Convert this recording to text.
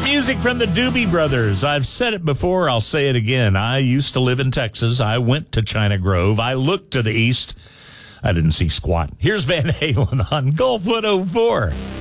Music from the Doobie Brothers. I've said it before, I'll say it again. I used to live in Texas. I went to China Grove. I looked to the east. I didn't see squat. Here's Van Halen on Gulf 104.